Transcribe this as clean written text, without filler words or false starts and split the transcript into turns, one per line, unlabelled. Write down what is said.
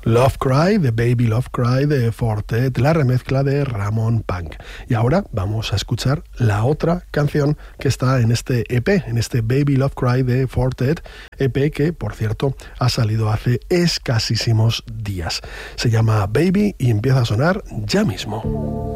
Love Cry, The Baby Love Cry de Fortet, la remezcla de Ramon Punk. Y ahora vamos a escuchar la otra canción que está en este EP, en este Baby Love Cry de Fortet, EP que, por cierto, ha salido hace escasísimos días. Se llama Baby y empieza a sonar ya mismo.